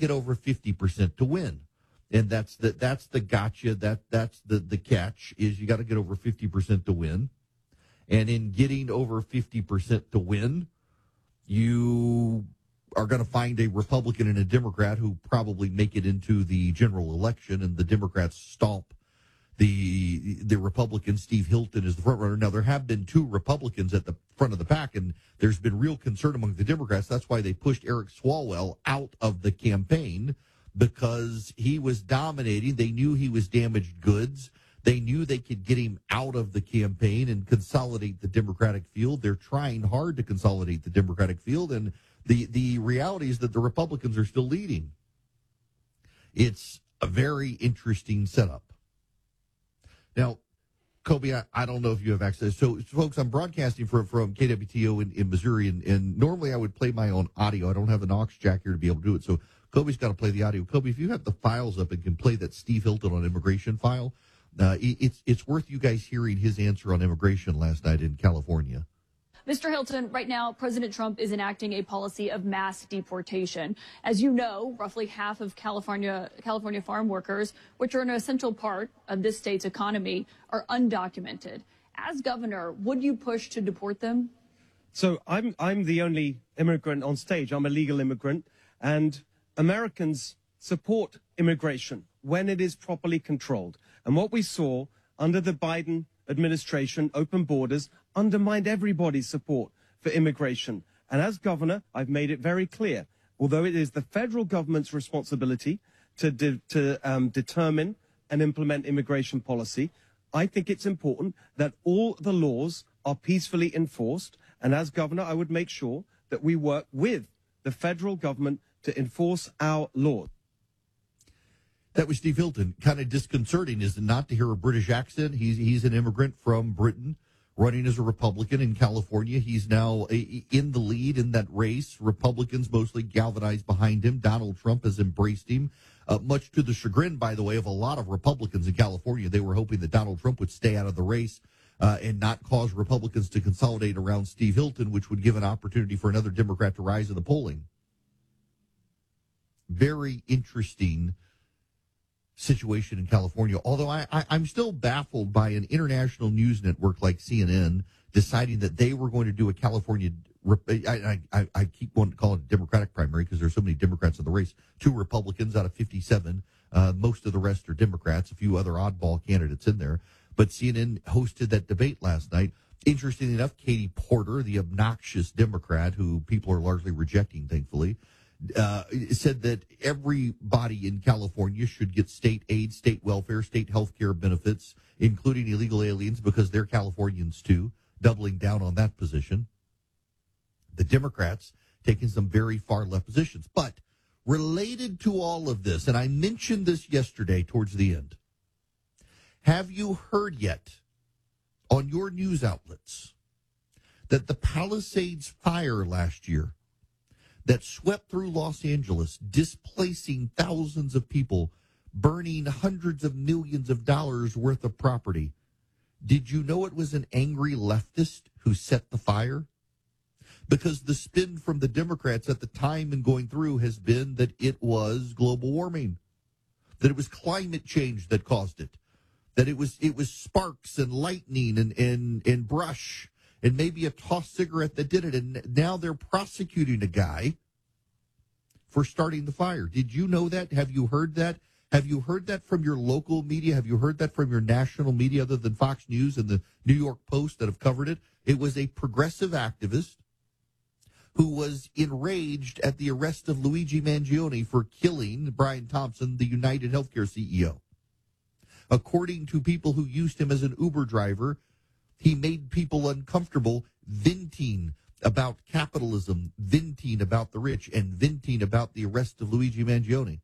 get over 50% to win. And that's the gotcha. That's the catch is you got to get over 50% to win. And in getting over 50% to win, you are going to find a Republican and a Democrat who probably make it into the general election, and the Democrats stomp the Republican. Steve Hilton is the front runner. Now, there have been two Republicans at the front of the pack, and there's been real concern among the Democrats. That's why they pushed Eric Swalwell out of the campaign, because he was dominating. They knew he was damaged goods. They knew they could get him out of the campaign and consolidate the Democratic field. They're trying hard to consolidate the Democratic field, and the reality is that the Republicans are still leading. It's a very interesting setup. Now, Kobe, I don't know if you have access. So, folks, I'm broadcasting from KWTO in Missouri, and normally I would play my own audio. I don't have an aux jack here to be able to do it, so Kobe's got to play the audio. Kobe, if you have the files up and can play that Steve Hilton on immigration file, it's worth you guys hearing his answer on immigration last night in California. Mr. Hilton, right now, President Trump is enacting a policy of mass deportation. As you know, roughly half of California farm workers, which are an essential part of this state's economy, are undocumented. As governor, would you push to deport them? So I'm the only immigrant on stage. I'm a legal immigrant, and Americans support immigration when it is properly controlled. And what we saw under the Biden administration, open borders, undermined everybody's support for immigration. And as governor, I've made it very clear, although it is the federal government's responsibility to determine and implement immigration policy, I think it's important that all the laws are peacefully enforced. And as governor, I would make sure that we work with the federal government to enforce our laws. That was Steve Hilton. Kind of disconcerting, is it not, to hear a British accent? He's an immigrant from Britain, running as a Republican in California. He's now in the lead in that race. Republicans mostly galvanized behind him. Donald Trump has embraced him, much to the chagrin, by the way, of a lot of Republicans in California. They were hoping that Donald Trump would stay out of the race and not cause Republicans to consolidate around Steve Hilton, which would give an opportunity for another Democrat to rise in the polling. Very interesting situation in California, although I'm still baffled by an international news network like CNN deciding that they were going to do a California, I keep wanting to call it a Democratic primary because there's so many Democrats in the race, 2 Republicans out of 57, most of the rest are Democrats, a few other oddball candidates in there, but CNN hosted that debate last night. Interestingly enough, Katie Porter, the obnoxious Democrat who people are largely rejecting, thankfully, said that everybody in California should get state aid, state welfare, state health care benefits, including illegal aliens, because they're Californians too, doubling down on that position. The Democrats taking some very far left positions. But related to all of this, and I mentioned this yesterday towards the end, have you heard yet on your news outlets that the Palisades fire last year that swept through Los Angeles, displacing thousands of people, burning hundreds of millions of dollars worth of property? Did you know it was an angry leftist who set the fire? Because the spin from the Democrats at the time and going through has been that it was global warming, that it was climate change that caused it, that it was sparks and lightning and brush, and maybe a tossed cigarette that did it. And now they're prosecuting a guy for starting the fire. Did you know that? Have you heard that? Have you heard that from your local media? Have you heard that from your national media other than Fox News and the New York Post that have covered it? It was a progressive activist who was enraged at the arrest of Luigi Mangione for killing Brian Thompson, the United Healthcare CEO. According to people who used him as an Uber driver, he made people uncomfortable, venting about capitalism, venting about the rich, and venting about the arrest of Luigi Mangione.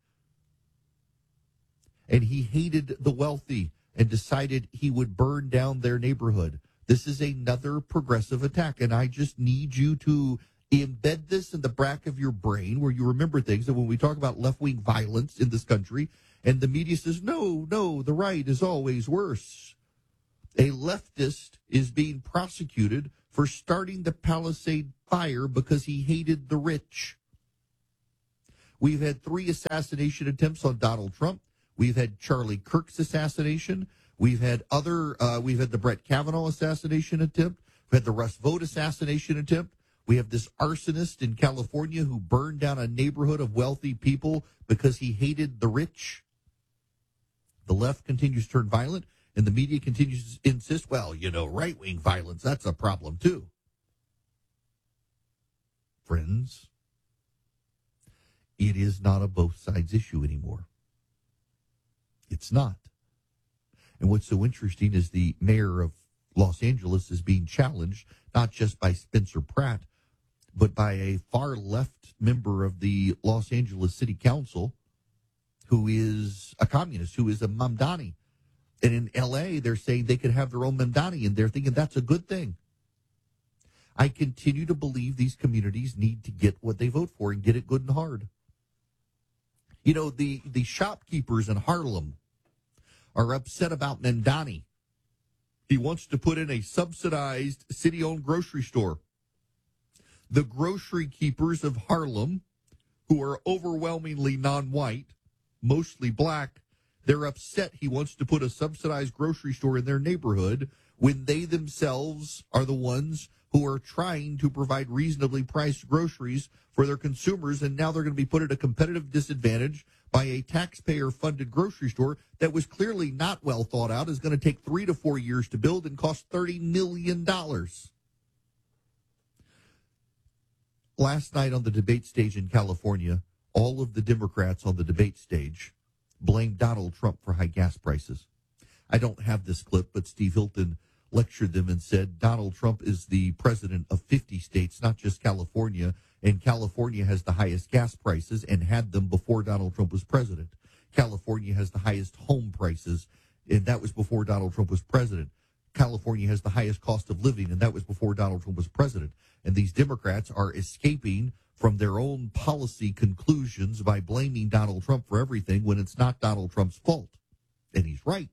And he hated the wealthy and decided he would burn down their neighborhood. This is another progressive attack, and I just need you to embed this in the back of your brain where you remember things. And when we talk about left-wing violence in this country, and the media says, no, the right is always worse. A leftist is being prosecuted for starting the Palisade fire because he hated the rich. We've had 3 assassination attempts on Donald Trump. We've had Charlie Kirk's assassination. We've had the Brett Kavanaugh assassination attempt. We've had the Russ Vought assassination attempt. We have this arsonist in California who burned down a neighborhood of wealthy people because he hated the rich. The left continues to turn violent, and the media continues to insist, well, right-wing violence, that's a problem too. Friends, it is not a both sides issue anymore. It's not. And what's so interesting is the mayor of Los Angeles is being challenged, not just by Spencer Pratt, but by a far left member of the Los Angeles City Council who is a communist, who is a Mamdani. And in L.A., they're saying they could have their own Mamdani, and they're thinking that's a good thing. I continue to believe these communities need to get what they vote for and get it good and hard. The shopkeepers in Harlem are upset about Mamdani. He wants to put in a subsidized city-owned grocery store. The grocery keepers of Harlem, who are overwhelmingly non-white, mostly black, they're upset he wants to put a subsidized grocery store in their neighborhood when they themselves are the ones who are trying to provide reasonably priced groceries for their consumers, and now they're going to be put at a competitive disadvantage by a taxpayer-funded grocery store that was clearly not well thought out, is going to take 3 to 4 years to build and cost $30 million. Last night on the debate stage in California, all of the Democrats on the debate stage blamed Donald Trump for high gas prices. I don't have this clip, but Steve Hilton lectured them and said Donald Trump is the president of 50 states, not just California, and California has the highest gas prices and had them before Donald Trump was president. California has the highest home prices, and that was before Donald Trump was president. California has the highest cost of living, and that was before Donald Trump was president. And these Democrats are escaping from their own policy conclusions by blaming Donald Trump for everything when it's not Donald Trump's fault. And he's right.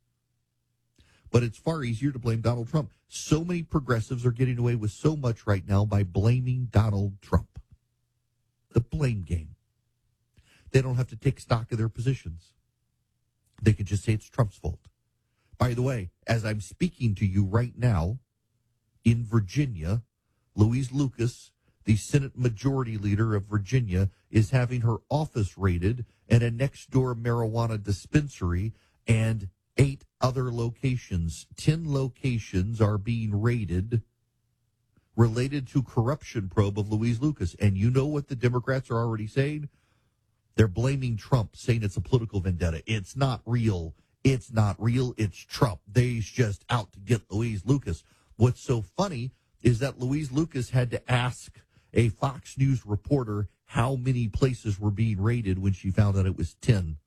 But it's far easier to blame Donald Trump. So many progressives are getting away with so much right now by blaming Donald Trump. The blame game. They don't have to take stock of their positions. They can just say it's Trump's fault. By the way, as I'm speaking to you right now, in Virginia, Louise Lucas, the Senate Majority Leader of Virginia, is having her office raided at a next-door marijuana dispensary and 8 other locations. 10 locations are being raided related to corruption probe of Louise Lucas. And you know what the Democrats are already saying? They're blaming Trump, saying it's a political vendetta. It's not real. It's not real. It's Trump. They's just out to get Louise Lucas. What's so funny is that Louise Lucas had to ask a Fox News reporter how many places were being raided when she found out it was 10.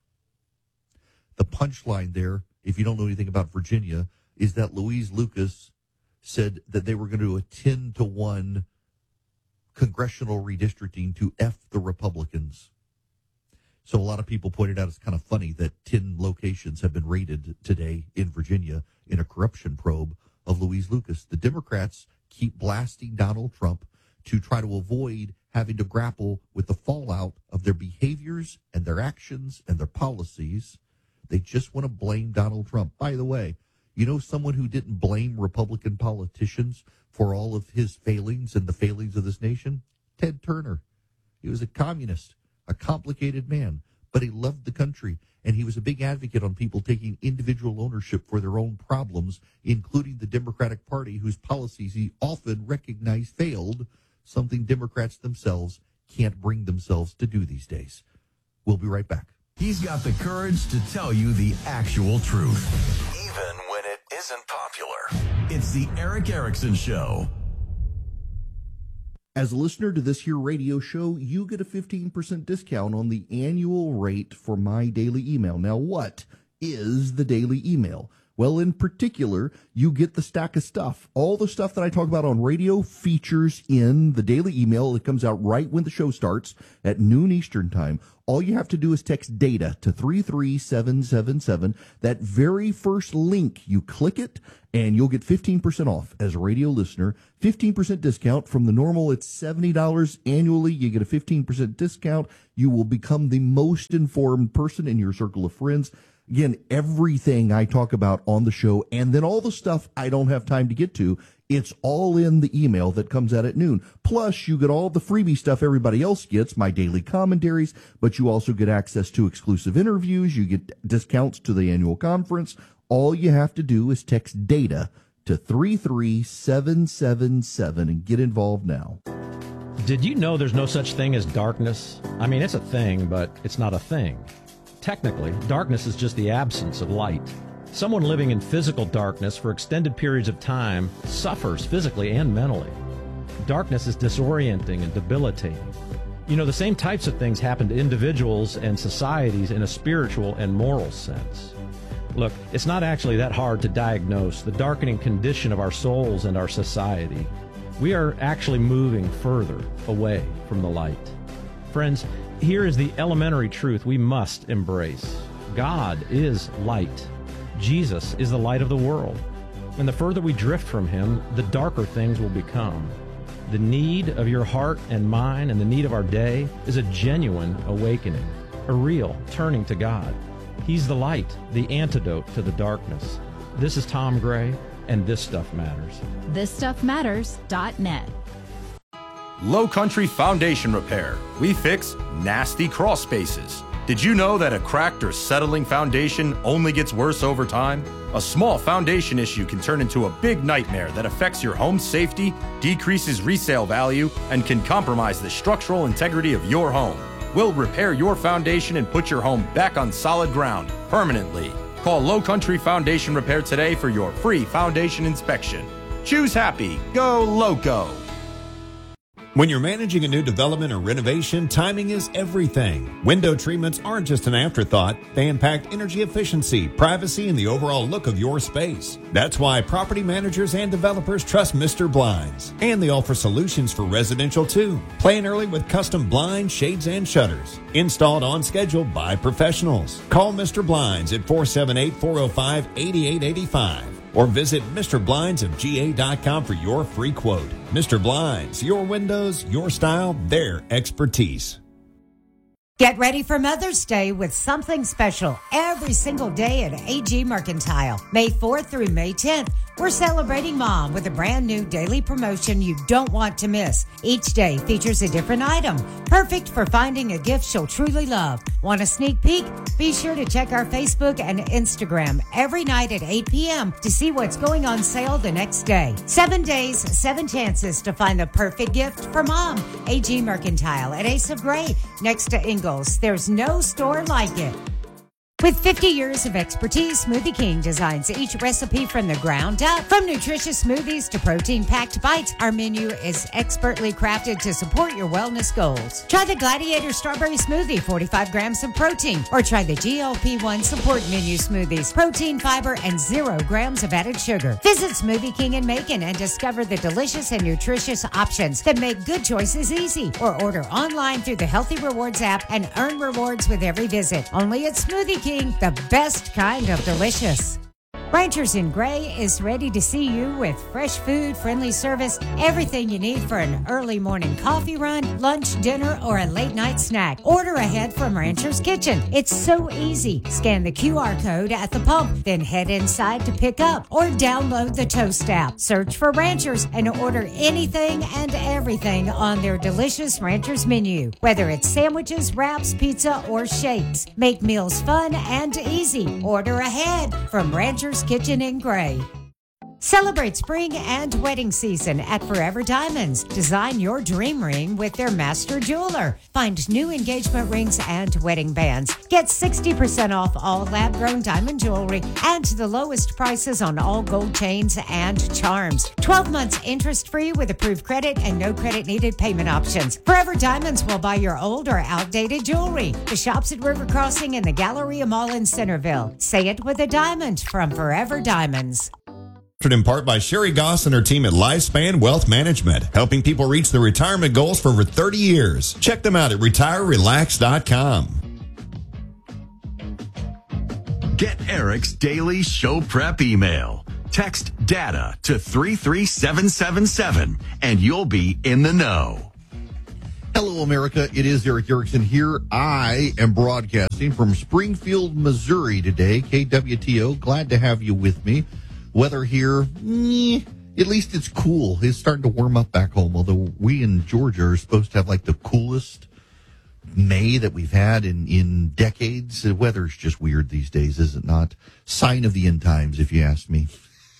The punchline there, if you don't know anything about Virginia, is that Louise Lucas said that they were going to do a 10-to-1 congressional redistricting to F the Republicans. So a lot of people pointed out it's kind of funny that 10 locations have been raided today in Virginia in a corruption probe of Louise Lucas. The Democrats keep blasting Donald Trump to try to avoid having to grapple with the fallout of their behaviors and their actions and their policies. They just want to blame Donald Trump. By the way, you know someone who didn't blame Republican politicians for all of his failings and the failings of this nation? Ted Turner. He was a communist, a complicated man, but he loved the country, and he was a big advocate on people taking individual ownership for their own problems, including the Democratic Party, whose policies he often recognized failed, something Democrats themselves can't bring themselves to do these days. We'll be right back. He's got the courage to tell you the actual truth, even when it isn't popular. It's the Erick Erickson Show. As a listener to this here radio show, you get a 15% discount on the annual rate for my daily email. Now, what is the daily email? Well, in particular, you get the stack of stuff. All the stuff that I talk about on radio features in the daily email that comes out right when the show starts at noon Eastern time. All you have to do is text DATA to 33777. That very first link, you click it, and you'll get 15% off as a radio listener. 15% discount from the normal. It's $70 annually. You get a 15% discount. You will become the most informed person in your circle of friends. Again, everything I talk about on the show, and then all the stuff I don't have time to get to, it's all in the email that comes out at noon. Plus, you get all the freebie stuff everybody else gets, my daily commentaries, but you also get access to exclusive interviews. You get discounts to the annual conference. All you have to do is text DATA to 33777 and get involved now. Did you know there's no such thing as darkness? I mean, it's a thing, but it's not a thing. Technically, darkness is just the absence of light. Someone living in physical darkness for extended periods of time suffers physically and mentally. Darkness is disorienting and debilitating. You know, the same types of things happen to individuals and societies in a spiritual and moral sense. Look, it's not actually that hard to diagnose the darkening condition of our souls and our society. We are actually moving further away from the light. Friends, here is the elementary truth we must embrace. God is light. Jesus is the light of the world. And the further we drift from him, the darker things will become. The need of your heart and mine and the need of our day is a genuine awakening, a real turning to God. He's the light, the antidote to the darkness. This is Tom Gray, and This Stuff Matters. ThisStuffMatters.net. Low Country Foundation Repair. We fix nasty crawl spaces. Did you know that a cracked or settling foundation only gets worse over time? A small foundation issue can turn into a big nightmare that affects your home's safety, decreases resale value, and can compromise the structural integrity of your home. We'll repair your foundation and put your home back on solid ground permanently. Call Low Country Foundation Repair today for your free foundation inspection. Choose happy. Go Loco. When you're managing a new development or renovation, timing is everything. Window treatments aren't just an afterthought. They impact energy efficiency, privacy, and the overall look of your space. That's why property managers and developers trust Mr. Blinds. And they offer solutions for residential too. Plan early with custom blinds, shades, and shutters. Installed on schedule by professionals. Call Mr. Blinds at 478-405-8885. Or visit MrBlindsofGA.com for your free quote. Mr. Blinds, your windows, your style, their expertise. Get ready for Mother's Day with something special every single day at AG Mercantile. May 4th through May 10th, we're celebrating Mom with a brand new daily promotion you don't want to miss. Each day features a different item, perfect for finding a gift she'll truly love. Want a sneak peek? Be sure to check our Facebook and Instagram every night at 8 p.m. to see what's going on sale the next day. 7 days, 7 chances to find the perfect gift for Mom. AG Mercantile at Ace of Gray, next to Ingalls. There's no store like it. With 50 years of expertise, Smoothie King designs each recipe from the ground up. From nutritious smoothies to protein-packed bites, our menu is expertly crafted to support your wellness goals. Try the Gladiator Strawberry Smoothie, 45 grams of protein, or try the GLP-1 Support Menu Smoothies, protein, fiber, and 0 grams of added sugar. Visit Smoothie King in Macon and discover the delicious and nutritious options that make good choices easy. Or order online through the Healthy Rewards app and earn rewards with every visit. Only at Smoothie King. The best kind of delicious. Ranchers in Gray is ready to see you with fresh food, friendly service, everything you need for an early morning coffee run, lunch, dinner, or a late night snack. Order ahead from Rancher's Kitchen. It's so easy. Scan the QR code at the pump, then head inside to pick up or download the Toast app. Search for Ranchers and order anything and everything on their delicious Ranchers menu. Whether it's sandwiches, wraps, pizza, or shakes. Make meals fun and easy. Order ahead from Ranchers Kitchen in Gray. Celebrate spring and wedding season at Forever Diamonds. Design your dream ring with their master jeweler. Find new engagement rings and wedding bands. Get 60% off all lab-grown diamond jewelry and the lowest prices on all gold chains and charms. 12 months interest-free with approved credit and no credit needed payment options. Forever Diamonds will buy your old or outdated jewelry. The shops at River Crossing and the Galleria Mall in Centerville. Say it with a diamond from Forever Diamonds. In part by Sherry Goss and her team at Lifespan Wealth Management, helping people reach their retirement goals for over 30 years. Check them out at retirerelax.com. Get Eric's daily show prep email. Text DATA to 33777 and you'll be in the know. Hello, America. It is Eric Erickson here. I am broadcasting from Springfield, Missouri today. KWTO. Glad to have you with me. Weather here, at least it's cool. It's starting to warm up back home, although we in Georgia are supposed to have like the coolest May that we've had in decades. The weather's just weird these days, is it not? Sign of the end times, if you ask me.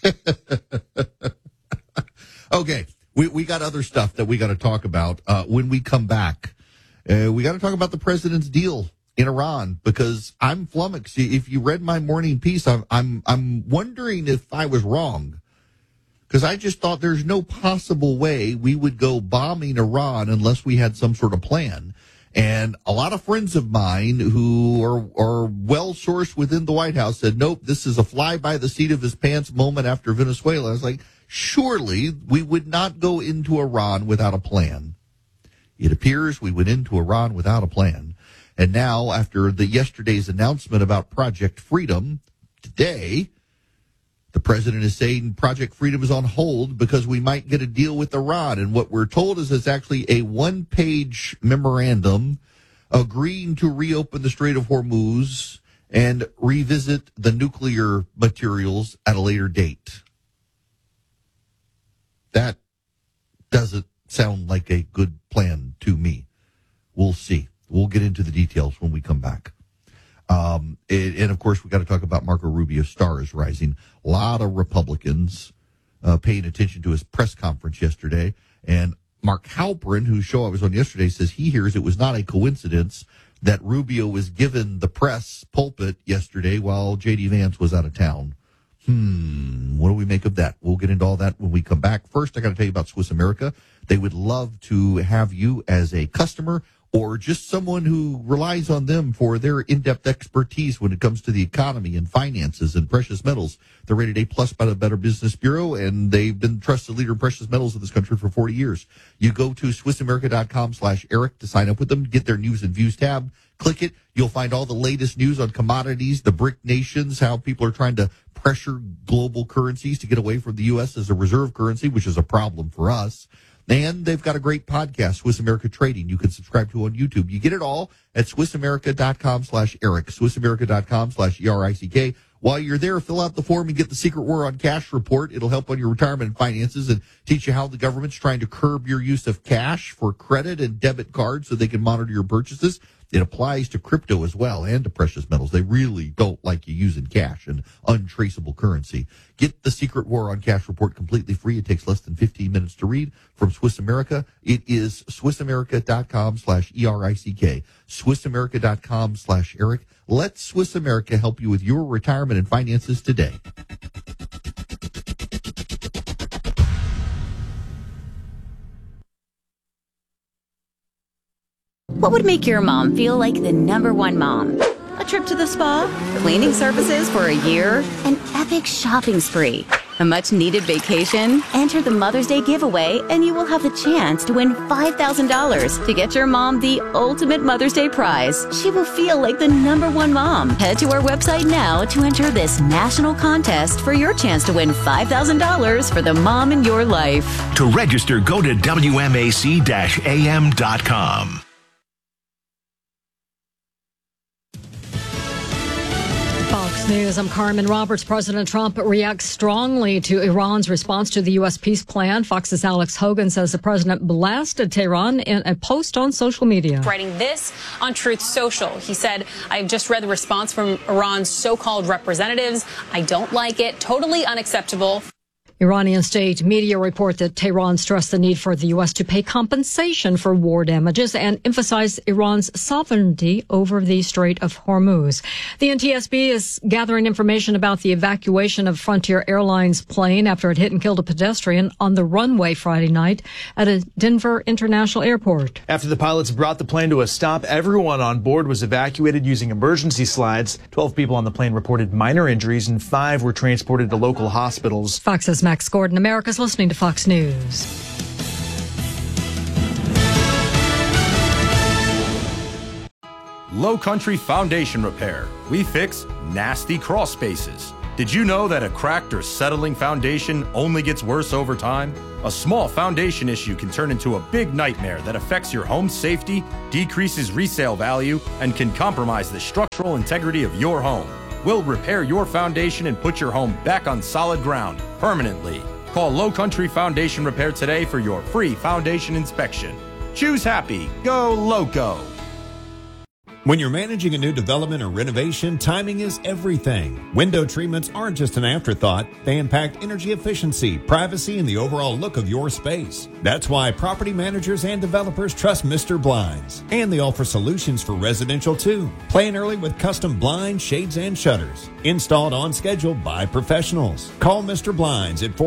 Okay, we got other stuff that we got to talk about when we come back. We got to talk about the president's deal in Iran, because I'm flummoxed. If you read my morning piece, I'm wondering if I was wrong, because I just thought there's no possible way we would go bombing Iran unless we had some sort of plan. And a lot of friends of mine who are well sourced within the White House said, nope, this is a fly by the seat of his pants moment after Venezuela. I was like, surely we would not go into Iran without a plan. It appears we went into Iran without a plan. And now, after yesterday's announcement about Project Freedom, today, the president is saying Project Freedom is on hold because we might get a deal with Iran. And what we're told is it's actually a one-page memorandum agreeing to reopen the Strait of Hormuz and revisit the nuclear materials at a later date. That doesn't sound like a good plan to me. We'll see. We'll get into the details when we come back. And of course, we got to talk about Marco Rubio's star is rising. A lot of Republicans paying attention to his press conference yesterday. And Mark Halperin, whose show I was on yesterday, says he hears it was not a coincidence that Rubio was given the press pulpit yesterday while J.D. Vance was out of town. What do we make of that? We'll get into all that when we come back. First, I got to tell you about Swiss America. They would love to have you as a customer or just someone who relies on them for their in-depth expertise when it comes to the economy and finances and precious metals. They're rated A+ by the Better Business Bureau, and they've been trusted leader in precious metals in this country for 40 years. You go to SwissAmerica.com/Eric to sign up with them, get their news and views tab. Click it. You'll find all the latest news on commodities, the BRIC nations, how people are trying to pressure global currencies to get away from the U.S. as a reserve currency, which is a problem for us. And they've got a great podcast, Swiss America Trading, you can subscribe to on YouTube. You get it all at SwissAmerica.com/Eric, SwissAmerica.com/ERICK. While you're there, fill out the form and get the Secret War on Cash report. It'll help on your retirement and finances and teach you how the government's trying to curb your use of cash for credit and debit cards so they can monitor your purchases. It applies to crypto as well and to precious metals. They really don't like you using cash and untraceable currency. Get the Secret War on Cash report completely free. It takes less than 15 minutes to read from Swiss America. It is SwissAmerica.com/ERICK, SwissAmerica.com/Eric. Let Swiss America help you with your retirement and finances today. What would make your mom feel like the #1 mom? A trip to the spa? Cleaning services for a year? An epic shopping spree? A much-needed vacation? Enter the Mother's Day giveaway and you will have the chance to win $5,000 to get your mom the ultimate Mother's Day prize. She will feel like the #1 mom. Head to our website now to enter this national contest for your chance to win $5,000 for the mom in your life. To register, go to WMAC-AM.com. Fox News, I'm Carmen Roberts. President Trump reacts strongly to Iran's response to the U.S. peace plan. Fox's Alex Hogan says the president blasted Tehran in a post on social media. Writing this on Truth Social, he said, I've just read the response from Iran's so-called representatives. I don't like it. Totally unacceptable. Iranian state media report that Tehran stressed the need for the U.S. to pay compensation for war damages and emphasize Iran's sovereignty over the Strait of Hormuz. The NTSB is gathering information about the evacuation of Frontier Airlines plane after it hit and killed a pedestrian on the runway Friday night at a Denver International Airport. After the pilots brought the plane to a stop, everyone on board was evacuated using emergency slides. 12 people on the plane reported minor injuries and 5 were transported to local hospitals. Fox's Max Gordon. America's listening to Fox News. Low Country Foundation Repair. We fix nasty crawl spaces. Did you know that a cracked or settling foundation only gets worse over time? A small foundation issue can turn into a big nightmare that affects your home's safety, decreases resale value, and can compromise the structural integrity of your home. We'll repair your foundation and put your home back on solid ground permanently. Call Low Country Foundation Repair today for your free foundation inspection. Choose happy. Go Loco. When you're managing a new development or renovation, timing is everything. Window treatments aren't just an afterthought. They impact energy efficiency, privacy, and the overall look of your space. That's why property managers and developers trust Mr. Blinds. And they offer solutions for residential too. Plan early with custom blinds, shades, and shutters. Installed on schedule by professionals. Call Mr. Blinds at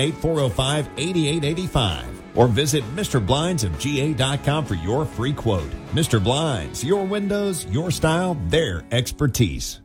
478-405-8885. Or visit MrBlindsofGA.com for your free quote. Mr. Blinds, your windows, your style, their expertise.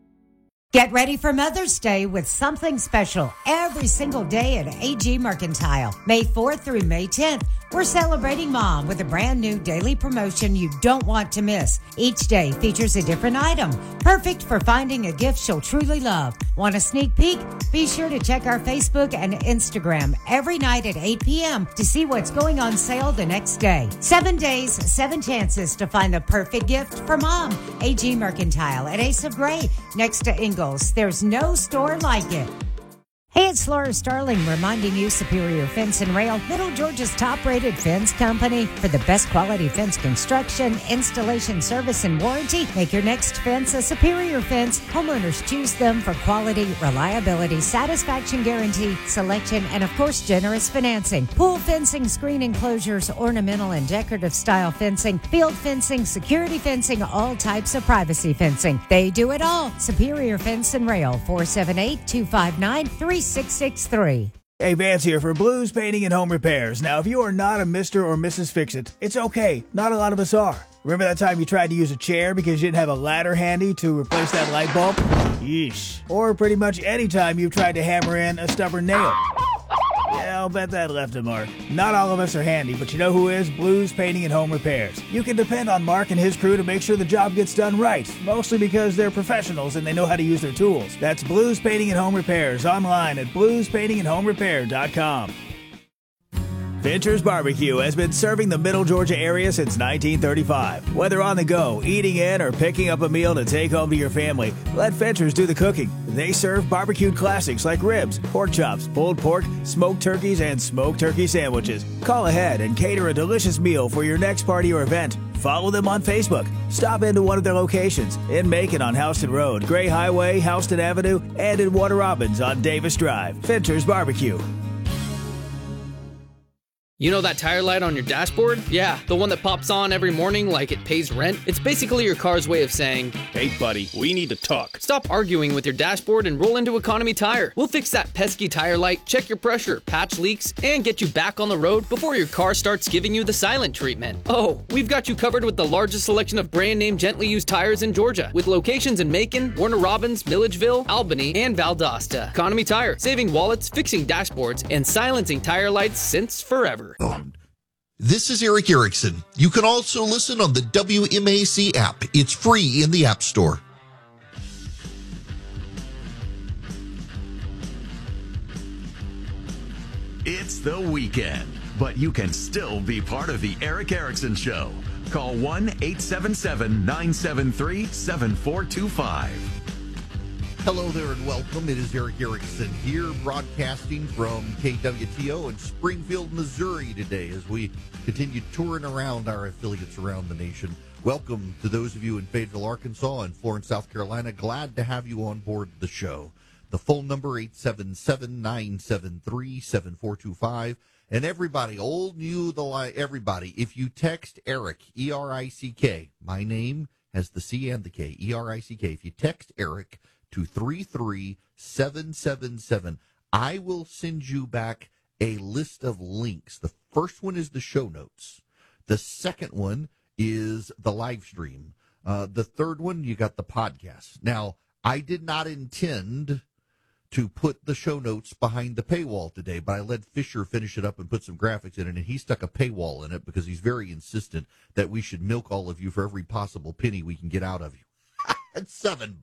Get ready for Mother's Day with something special every single day at AG Mercantile. May 4th through May 10th, we're celebrating Mom with a brand new daily promotion you don't want to miss. Each day features a different item, perfect for finding a gift she'll truly love. Want a sneak peek? Be sure to check our Facebook and Instagram every night at 8 p.m. to see what's going on sale the next day. 7 days, 7 chances to find the perfect gift for Mom. AG Mercantile at Ace of Gray, next to Ingalls. There's no store like it. Hey, it's Laura Starling reminding you Superior Fence and Rail, Middle Georgia's top-rated fence company. For the best quality fence construction, installation, service, and warranty, make your next fence a Superior Fence. Homeowners choose them for quality, reliability, satisfaction guarantee, selection, and, of course, generous financing. Pool fencing, screen enclosures, ornamental and decorative style fencing, field fencing, security fencing, all types of privacy fencing. They do it all. Superior Fence and Rail, 478-259-3663. Hey, Vance here for Blues Painting and Home Repairs. Now, if you are not a Mr. or Mrs. Fix-It, it's okay. Not a lot of us are. Remember that time you tried to use a chair because you didn't have a ladder handy to replace that light bulb? Yeesh. Or pretty much any time you've tried to hammer in a stubborn nail. Yeah, I'll bet that left a mark. Not all of us are handy, but you know who is? Blues Painting and Home Repairs. You can depend on Mark and his crew to make sure the job gets done right, mostly because they're professionals and they know how to use their tools. That's Blues Painting and Home Repairs online at bluespaintingandhomerepair.com. Fincher's Barbecue has been serving the Middle Georgia area since 1935. Whether on the go, eating in, or picking up a meal to take home to your family, let Fincher's do the cooking. They serve barbecued classics like ribs, pork chops, pulled pork, smoked turkeys, and smoked turkey sandwiches. Call ahead and cater a delicious meal for your next party or event. Follow them on Facebook. Stop into one of their locations in Macon on Houston Road, Gray Highway, Houston Avenue, and in Warner Robins on Davis Drive. Fincher's Barbecue. You know that tire light on your dashboard? Yeah, the one that pops on every morning like it pays rent? It's basically your car's way of saying, hey buddy, we need to talk. Stop arguing with your dashboard and roll into Economy Tire. We'll fix that pesky tire light, check your pressure, patch leaks, and get you back on the road before your car starts giving you the silent treatment. Oh, we've got you covered with the largest selection of brand name gently used tires in Georgia, with locations in Macon, Warner Robins, Milledgeville, Albany, and Valdosta. Economy Tire, saving wallets, fixing dashboards, and silencing tire lights since forever. This is Eric Erickson. You can also listen on the WMAC app. It's free in the App Store. It's the weekend, but you can still be part of the Eric Erickson Show. Call 1-877-973-7425. Hello there and welcome. It is Eric Erickson here, broadcasting from KWTO in Springfield, Missouri today as we continue touring around our affiliates around the nation. Welcome to those of you in Fayetteville, Arkansas, and Florence, South Carolina. Glad to have you on board the show. The phone number, 877-973-7425. And everybody, old, new, everybody, if you text Eric, E-R-I-C-K, my name has the C and the K, E-R-I-C-K. If you text Eric to 33777, I will send you back a list of links. The first one is the show notes. The second one is the live stream. The third one, you got the podcast. Now, I did not intend to put the show notes behind the paywall today, but I let Fisher finish it up and put some graphics in it, and he stuck a paywall in it because he's very insistent that we should milk all of you for every possible penny we can get out of you. It's $7.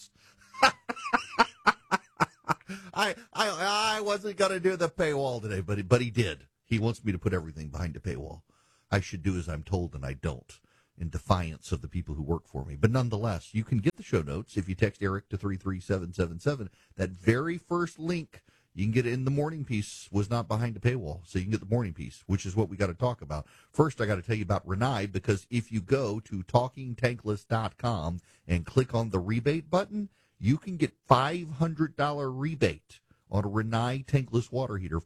I wasn't going to do the paywall today, but he did. He wants me to put everything behind the paywall. I should do as I'm told, and I don't, in defiance of the people who work for me. But nonetheless, you can get the show notes if you text Eric to 33777. That very first link, you can get it in the morning piece, was not behind the paywall. So you can get the morning piece, which is what we got to talk about. First, I got to tell you about Rinnai, because if you go to TalkingTankless.com and click on the rebate button, you can get $500 rebate on a Rinnai tankless water heater.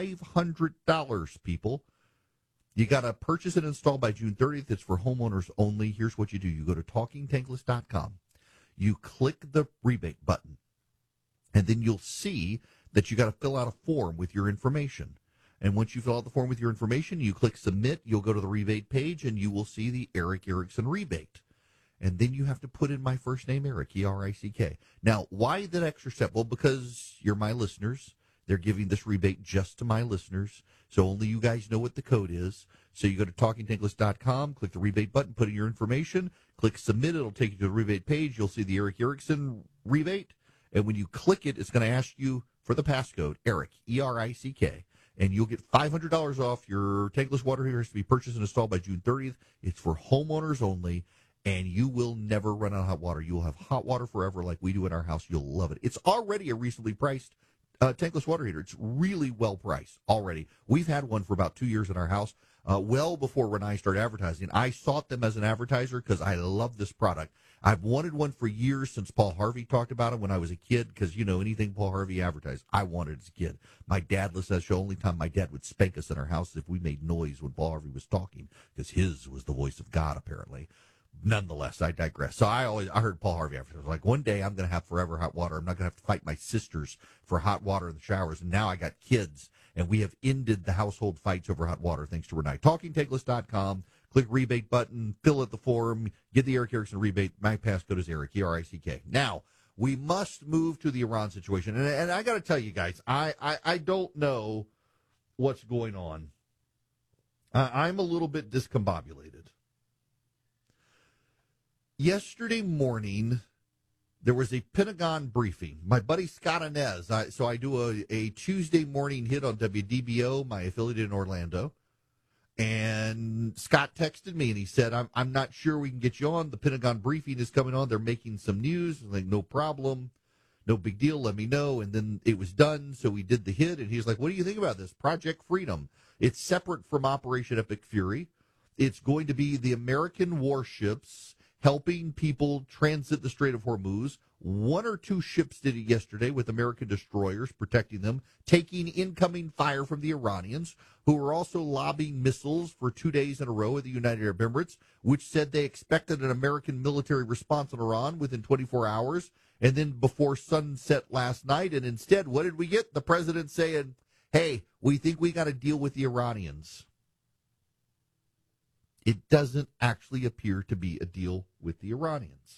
$500, people. You got to purchase and install by June 30th. It's for homeowners only. Here's what you do. You go to TalkingTankless.com. You click the rebate button, and then you'll see that you got to fill out a form with your information. And once you fill out the form with your information, you click Submit. You'll go to the rebate page, and you will see the Eric Erickson rebate. And then you have to put in my first name, Eric, E-R-I-C-K. Now, why that extra step? Well, because you're my listeners. They're giving this rebate just to my listeners, so only you guys know what the code is. So you go to TalkingTankless.com, click the rebate button, put in your information, click Submit. It'll take you to the rebate page. You'll see the Eric Erickson rebate. And when you click it, it's going to ask you for the passcode, Eric, E-R-I-C-K. And you'll get $500 off your tankless water heater. Has to be purchased and installed by June 30th. It's for homeowners only. And you will never run out of hot water. You will have hot water forever like we do in our house. You'll love it. It's already a reasonably priced tankless water heater. It's really well priced already. We've had one for about 2 years in our house, well before Rinnai started advertising. I sought them as an advertiser because I love this product. I've wanted one for years, since Paul Harvey talked about it when I was a kid, because, you know, anything Paul Harvey advertised, I wanted as a kid. My dad listened to that show. Only time my dad would spank us in our house if we made noise when Paul Harvey was talking, because his was the voice of God, apparently. Nonetheless, I digress. So I heard Paul Harvey after. I was like, one day I'm going to have forever hot water. I'm not going to have to fight my sisters for hot water in the showers. And now I got kids, and we have ended the household fights over hot water thanks to Rinnai. TalkingTankless.com. Click rebate button, fill out the form, get the Eric Erickson rebate. My passcode is Eric, E-R-I-C-K. Now, we must move to the Iran situation. And I got to tell you guys, I don't know what's going on. I'm a little bit discombobulated. Yesterday morning, there was a Pentagon briefing. My buddy Scott Inez, so I do a Tuesday morning hit on WDBO, my affiliate in Orlando. And Scott texted me, and he said, I'm not sure we can get you on. The Pentagon briefing is coming on. They're making some news. I'm like, no problem. No big deal. Let me know. And then it was done, so we did the hit. And he's like, what do you think about this? Project Freedom. It's separate from Operation Epic Fury. It's going to be the American warships helping people transit the Strait of Hormuz. 1 or 2 ships did it yesterday with American destroyers protecting them, taking incoming fire from the Iranians, who were also lobbing missiles for 2 days in a row at the United Arab Emirates, which said they expected an American military response on Iran within 24 hours, and then before sunset last night. And instead, what did we get? The president saying, hey, we think we got to deal with the Iranians. It doesn't actually appear to be a deal with the Iranians.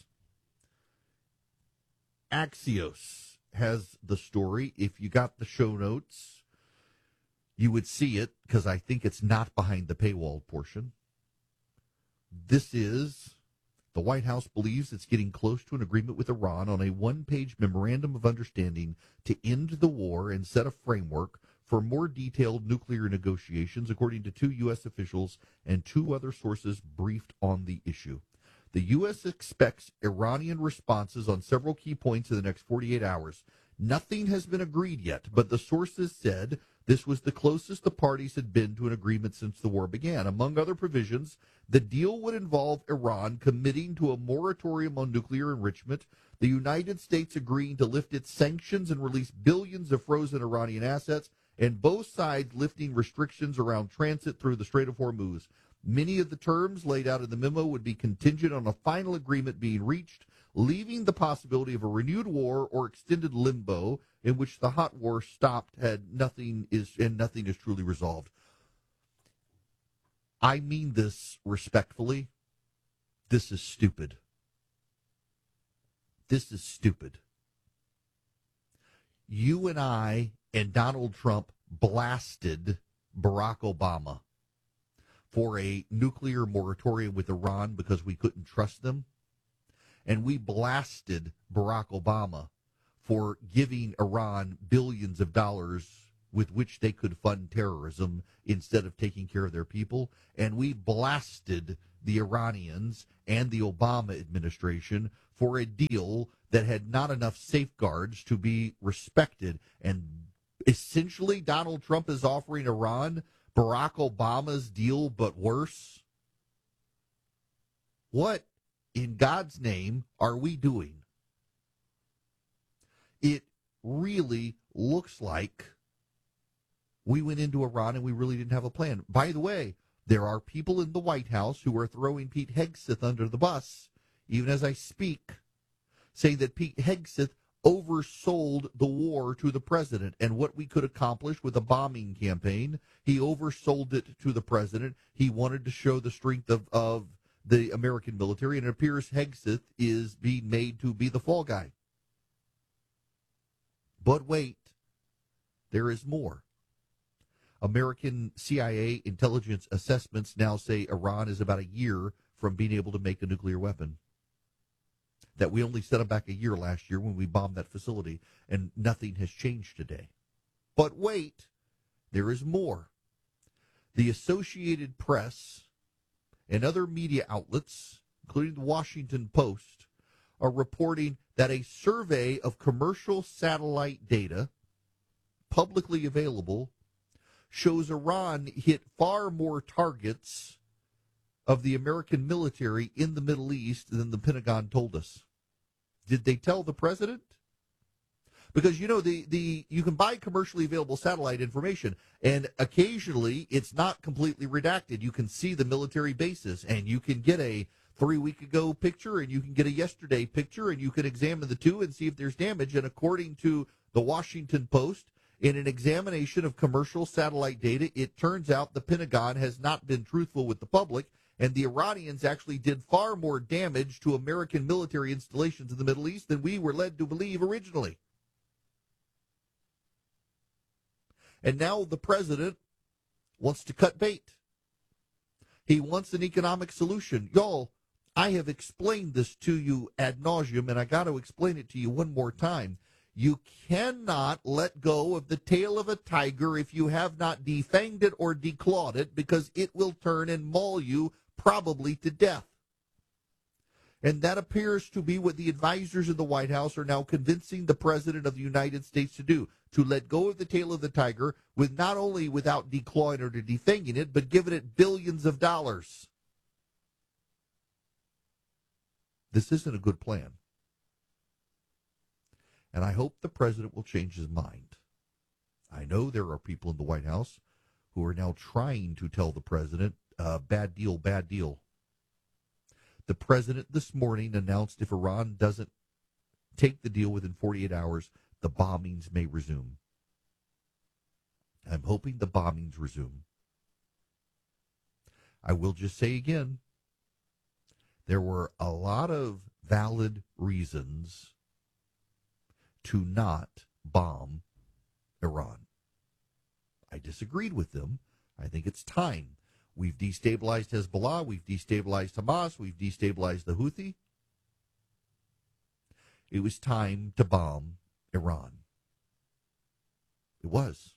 Axios has the story. If you got the show notes, you would see it, because I think it's not behind the paywall portion. This is, the White House believes it's getting close to an agreement with Iran on a 1-page memorandum of understanding to end the war and set a framework for more detailed nuclear negotiations, according to 2 U.S. officials and 2 other sources briefed on the issue. The U.S. expects Iranian responses on several key points in the next 48 hours. Nothing has been agreed yet, but the sources said this was the closest the parties had been to an agreement since the war began. Among other provisions, The deal would involve Iran committing to a moratorium on nuclear enrichment, the United States agreeing to lift its sanctions and release billions of frozen Iranian assets, and both sides lifting restrictions around transit through the Strait of Hormuz. Many of the terms laid out in the memo would be contingent on a final agreement being reached, leaving the possibility of a renewed war or extended limbo in which the hot war stopped and nothing is truly resolved. I mean this respectfully. This is stupid. This is stupid. You and I and Donald Trump blasted Barack Obama for a nuclear moratorium with Iran because we couldn't trust them. And we blasted Barack Obama for giving Iran billions of dollars with which they could fund terrorism instead of taking care of their people. And we blasted the Iranians and the Obama administration for a deal that had not enough safeguards to be respected. And essentially, Donald Trump is offering Iran Barack Obama's deal, but worse. What in God's name are we doing? It really looks like we went into Iran and we really didn't have a plan. By the way, there are people in the White House who are throwing Pete Hegseth under the bus, even as I speak, saying that Pete Hegseth oversold the war to the president and what we could accomplish with a bombing campaign. He oversold it to the president. He wanted to show the strength of the American military, and it appears Hegseth is being made to be the fall guy. But wait, there is more. American CIA intelligence assessments now say Iran is about a year from being able to make a nuclear weapon. That we only set them back a year last year when we bombed that facility, and nothing has changed today. But wait, there is more. The Associated Press and other media outlets, including the Washington Post, are reporting that a survey of commercial satellite data, publicly available, shows Iran hit far more targets of the American military in the Middle East than the Pentagon told us. Did they tell the president? Because, you know, you can buy commercially available satellite information, and occasionally it's not completely redacted. You can see the military bases, and you can get a 3-week-ago picture, and you can get a yesterday picture, and you can examine the two and see if there's damage. And according to the Washington Post, in an examination of commercial satellite data, it turns out the Pentagon has not been truthful with the public, and the Iranians actually did far more damage to American military installations in the Middle East than we were led to believe originally. And now the president wants to cut bait. He wants an economic solution. Y'all, I have explained this to you ad nauseum, and I got to explain it to you one more time. You cannot let go of the tail of a tiger if you have not defanged it or declawed it, because it will turn and maul you probably to death. And that appears to be what the advisors in the White House are now convincing the President of the United States to do, to let go of the tail of the tiger, with not only without declawing or defanging it, but giving it billions of dollars. This isn't a good plan. And I hope the president will change his mind. I know there are people in the White House who are now trying to tell the president, bad deal, bad deal. The president this morning announced if Iran doesn't take the deal within 48 hours, the bombings may resume. I'm hoping the bombings resume. I will just say again, there were a lot of valid reasons to not bomb Iran. I disagreed with them. I think it's time. We've destabilized Hezbollah. We've destabilized Hamas. We've destabilized the Houthi. It was time to bomb Iran. It was.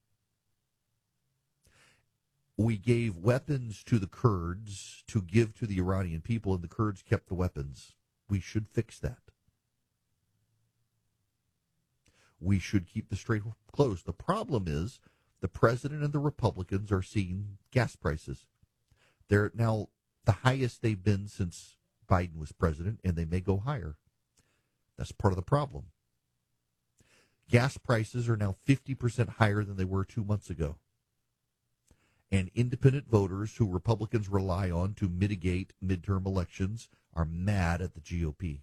We gave weapons to the Kurds to give to the Iranian people, and the Kurds kept the weapons. We should fix that. We should keep the strait closed. The problem is the president and the Republicans are seeing gas prices. They're now the highest they've been since Biden was president, and they may go higher. That's part of the problem. Gas prices are now 50% higher than they were 2 months ago. And independent voters who Republicans rely on to mitigate midterm elections are mad at the GOP.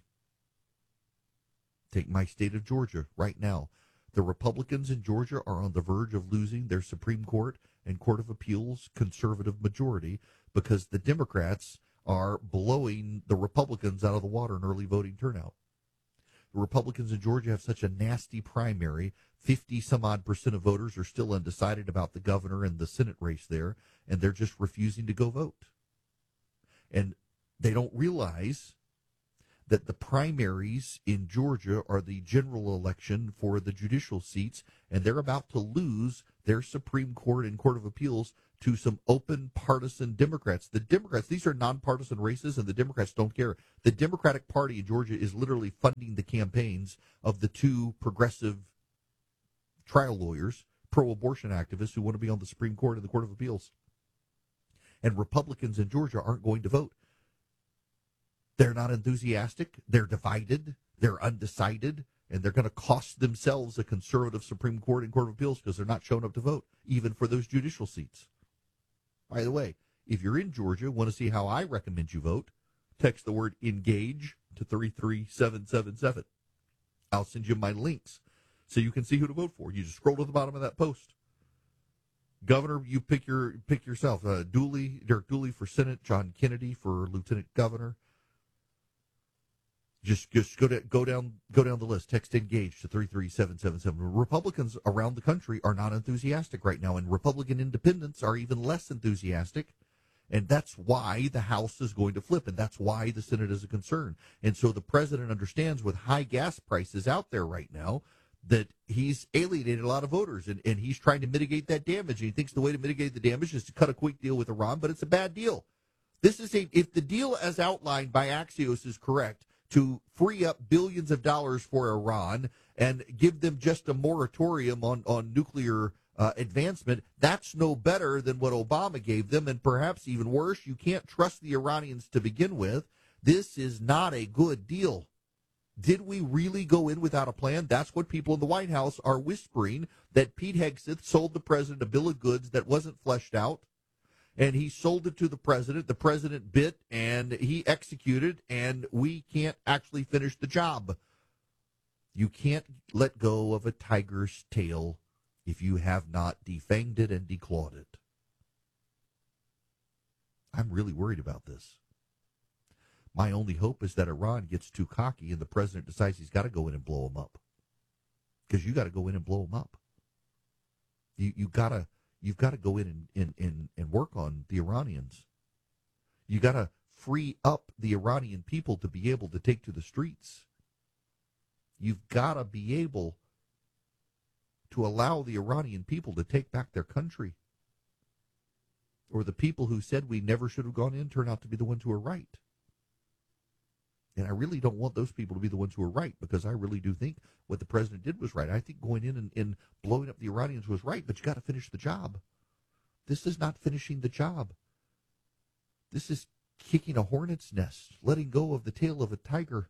Take my state of Georgia right now. The Republicans in Georgia are on the verge of losing their Supreme Court and Court of Appeals conservative majority because the Democrats are blowing the Republicans out of the water in early voting turnout. The Republicans in Georgia have such a nasty primary. 50-some-odd% of voters are still undecided about the governor and the Senate race there, and they're just refusing to go vote. And they don't realize that the primaries in Georgia are the general election for the judicial seats, and they're about to lose their Supreme Court and Court of Appeals to some open partisan Democrats. The Democrats, these are nonpartisan races, and the Democrats don't care. The Democratic Party in Georgia is literally funding the campaigns of the two progressive trial lawyers, pro-abortion activists who want to be on the Supreme Court and the Court of Appeals. And Republicans in Georgia aren't going to vote. They're not enthusiastic. They're divided. They're undecided. And they're going to cost themselves a conservative Supreme Court and Court of Appeals because they're not showing up to vote, even for those judicial seats. By the way, if you're in Georgia, want to see how I recommend you vote, text the word ENGAGE to 33777. I'll send you my links so you can see who to vote for. You just scroll to the bottom of that post. Governor, you pick yourself. Derek Dooley for Senate, John Kennedy for Lieutenant Governor. Just go down the list. Text ENGAGE to 33777. Republicans around the country are not enthusiastic right now, and Republican independents are even less enthusiastic. And that's why the House is going to flip, and that's why the Senate is a concern. And so the president understands with high gas prices out there right now that he's alienated a lot of voters, and he's trying to mitigate that damage. And he thinks the way to mitigate the damage is to cut a quick deal with Iran, but it's a bad deal. If the deal as outlined by Axios is correct, to free up billions of dollars for Iran and give them just a moratorium on nuclear advancement, that's no better than what Obama gave them, and perhaps even worse. You can't trust the Iranians to begin with. This is not a good deal. Did we really go in without a plan? That's what people in the White House are whispering, that Pete Hegseth sold the president a bill of goods that wasn't fleshed out. And he sold it to the president bit, and he executed, and we can't actually finish the job. You can't let go of a tiger's tail if you have not defanged it and declawed it. I'm really worried about this. My only hope is that Iran gets too cocky and the president decides he's got to go in and blow him up. Because you got to go in and blow him up. You've got to go in and work on the Iranians. You got to free up the Iranian people to be able to take to the streets. You've got to be able to allow the Iranian people to take back their country. Or the people who said we never should have gone in turn out to be the ones who are right. And I really don't want those people to be the ones who are right, because I really do think what the president did was right. I think going in and blowing up the Iranians was right, but you got to finish the job. This is not finishing the job. This is kicking a hornet's nest, letting go of the tail of a tiger.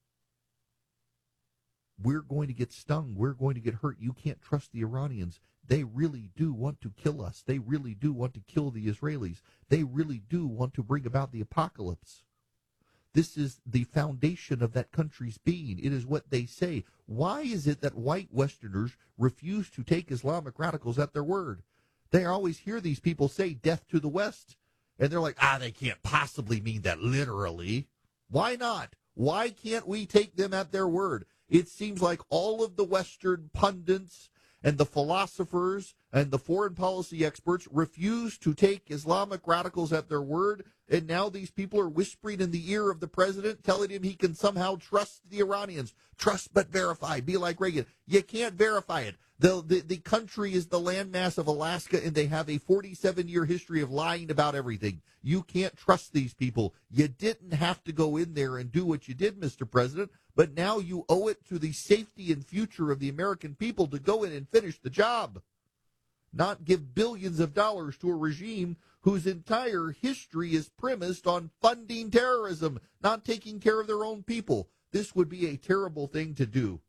We're going to get stung. We're going to get hurt. You can't trust the Iranians. They really do want to kill us. They really do want to kill the Israelis. They really do want to bring about the apocalypse. This is the foundation of that country's being. It is what they say. Why is it that white Westerners refuse to take Islamic radicals at their word? They always hear these people say death to the West, and they're like, they can't possibly mean that literally. Why not? Why can't we take them at their word? It seems like all of the Western pundits and the philosophers and the foreign policy experts refuse to take Islamic radicals at their word, and now these people are whispering in the ear of the president, telling him he can somehow trust the Iranians. Trust but verify. Be like Reagan. You can't verify it. The country is the landmass of Alaska, and they have a 47-year history of lying about everything. You can't trust these people. You didn't have to go in there and do what you did, Mr. President, but now you owe it to the safety and future of the American people to go in and finish the job. not give billions of dollars to a regime whose entire history is premised on funding terrorism, not taking care of their own people. This would be a terrible thing to do.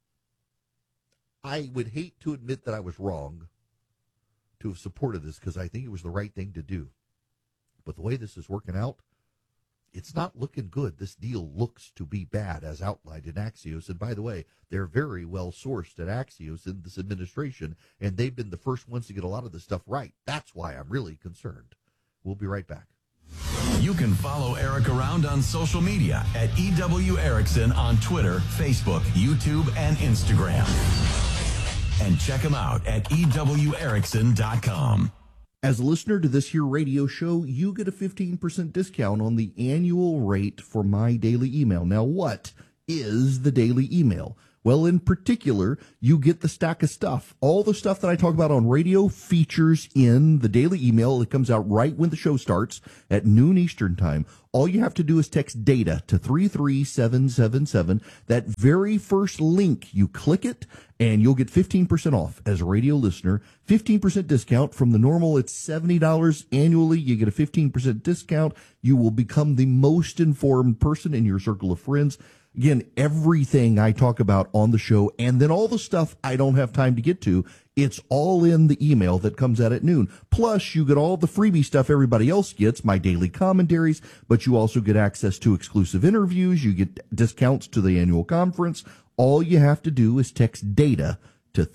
I would hate to admit that I was wrong to have supported this because I think it was the right thing to do. But the way this is working out, it's not looking good. This deal looks to be bad, as outlined in Axios. And by the way, they're very well sourced at Axios in this administration, and they've been the first ones to get a lot of this stuff right. That's why I'm really concerned. We'll be right back. You can follow Eric around on social media at EW Erickson on Twitter, Facebook, YouTube, and Instagram. And check him out at EWErickson.com. As a listener to this here radio show, you get a 15% discount on the annual rate for my daily email. Now, what is the daily email? Well, in particular, you get the stack of stuff. All the stuff that I talk about on radio features in the daily email. It comes out right when the show starts at noon Eastern time. All you have to do is text DATA to 33777. That very first link, you click it, and you'll get 15% off as a radio listener. 15% discount from the normal. It's $70 annually. You get a 15% discount. You will become the most informed person in your circle of friends. Again, everything I talk about on the show, and then all the stuff I don't have time to get to, it's all in the email that comes out at noon. Plus, you get all the freebie stuff everybody else gets, my daily commentaries, but you also get access to exclusive interviews. You get discounts to the annual conference. All you have to do is text DATA to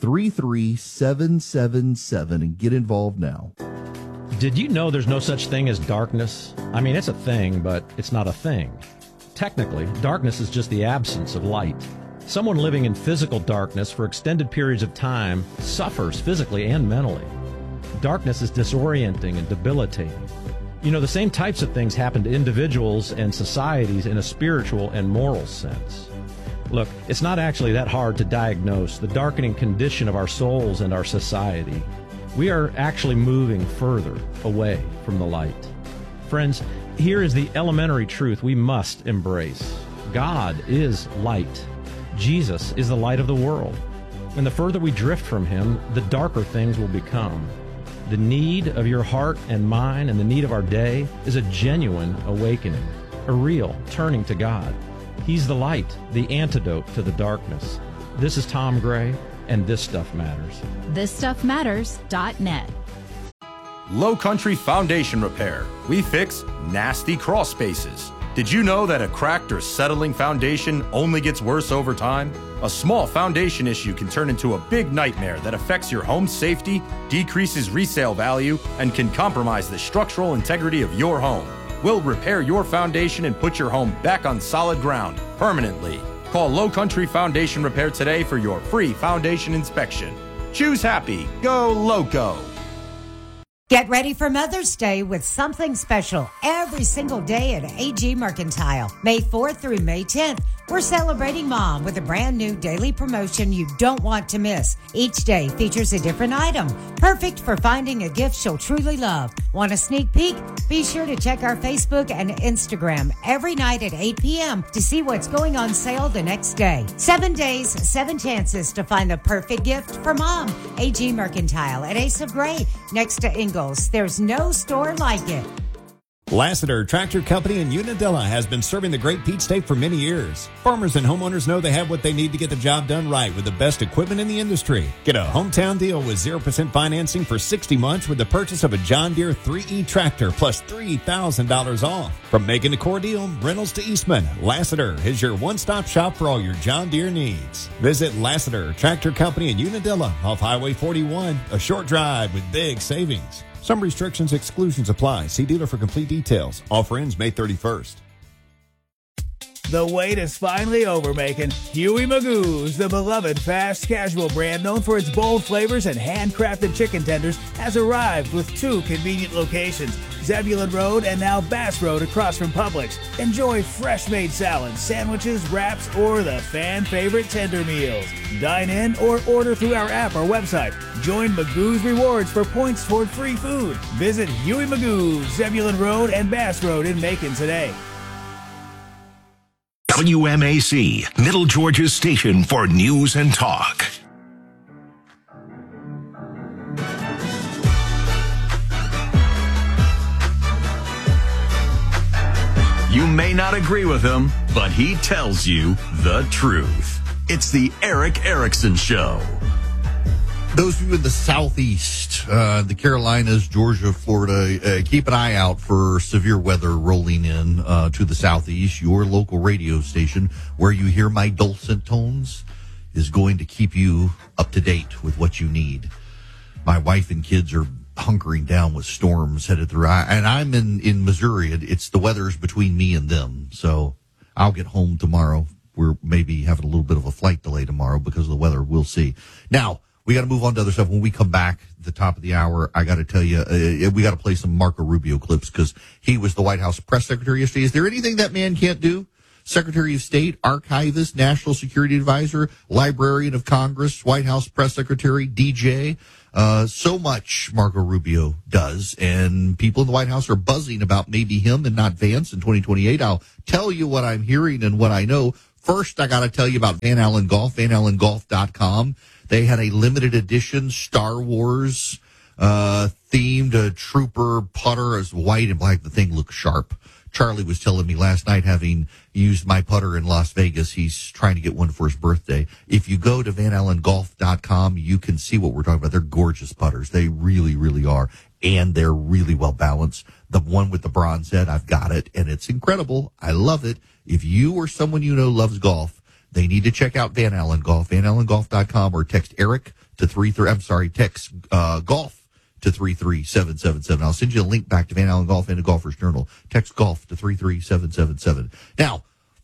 33777 and get involved now. Did you know there's no such thing as darkness? I mean, it's a thing, but it's not a thing. Technically, darkness is just the absence of light. Someone living in physical darkness for extended periods of time suffers physically and mentally. Darkness is disorienting and debilitating. You know, the same types of things happen to individuals and societies in a spiritual and moral sense. Look, it's not actually that hard to diagnose the darkening condition of our souls and our society. We are actually moving further away from the light. Friends, here is the elementary truth we must embrace. God is light. Jesus is the light of the world. And the further we drift from him, the darker things will become. The need of your heart and mine and the need of our day is a genuine awakening, a real turning to God. He's the light, the antidote to the darkness. This is Tom Gray, and This Stuff Matters. ThisStuffMatters.net. Low Country Foundation Repair. We fix nasty crawl spaces. Did you know that a cracked or settling foundation only gets worse over time? A small foundation issue can turn into a big nightmare that affects your home's safety, decreases resale value, and can compromise the structural integrity of your home. We'll repair your foundation and put your home back on solid ground permanently. Call Low Country Foundation Repair today for your free foundation inspection. Choose happy. Go Loco. Get ready for Mother's Day with something special every single day at AG Mercantile. May 4th through May 10th, we're celebrating Mom with a brand new daily promotion you don't want to miss. Each day features a different item, perfect for finding a gift she'll truly love. Want a sneak peek? Be sure to check our Facebook and Instagram every night at 8 p.m. to see what's going on sale the next day. 7 days, 7 chances to find the perfect gift for Mom. AG Mercantile at Ace of Gray, next to Ingalls. There's no store like it. Lassiter Tractor Company in Unadilla has been serving the Great Peach State for many years. Farmers and homeowners know they have what they need to get the job done right with the best equipment in the industry. Get a hometown deal with 0% financing for 60 months with the purchase of a John Deere 3E tractor plus $3,000 off. From making the core deal, rentals to Eastman, Lassiter is your one-stop shop for all your John Deere needs. Visit Lassiter Tractor Company in Unadilla off Highway 41, a short drive with big savings. Some restrictions, exclusions apply. See dealer for complete details. Offer ends May 31st. The wait is finally over, making Huey Magoo's, the beloved fast casual brand known for its bold flavors and handcrafted chicken tenders, has arrived with 2 convenient locations, Zebulon Road and now Bass Road across from Publix. Enjoy fresh-made salads, sandwiches, wraps, or the fan-favorite tender meals. Dine in or order through our app or website. Join Magoo's Rewards for points toward free food. Visit Huey Magoo's, Zebulon Road and Bass Road in Macon today. WMAC, Middle Georgia's station for news and talk. may not agree with him, but he tells you the truth. It's the Eric Erickson Show. Those of you in the Southeast, the Carolinas, Georgia, Florida, keep an eye out for severe weather rolling in to the Southeast. Your local radio station, where you hear my dulcet tones, is going to keep you up to date with what you need. My wife and kids are hunkering down with storms headed through. And I'm in Missouri. It's the weather's between me and them. So I'll get home tomorrow. We're maybe having a little bit of a flight delay tomorrow because of the weather. We'll see. Now, we got to move on to other stuff. When we come back at the top of the hour, I got to tell you, we got to play some Marco Rubio clips because he was the White House press secretary yesterday. Is there anything that man can't do? Secretary of State, archivist, national security advisor, librarian of Congress, White House press secretary, DJ. So much Marco Rubio does, and people in the White House are buzzing about maybe him and not Vance in 2028. I'll tell you what I'm hearing and what I know. First, I got to tell you about Van Allen Golf, vanallengolf.com. They had a limited edition Star Wars themed trooper putter as white and black. The thing looks sharp. Charlie was telling me last night, having used my putter in Las Vegas, he's trying to get one for his birthday. If you go to vanallengolf.com, you can see what we're talking about. They're gorgeous putters. They really, really are. And they're really well balanced. The one with the bronze head, I've got it, and it's incredible. I love it. If you or someone you know loves golf, they need to check out Van Allen Golf, vanallengolf.com, or text Eric to text golf to 33777. I'll send you a link back to Van Allen Golf and the Golfers Journal. Text golf to 33777. Now,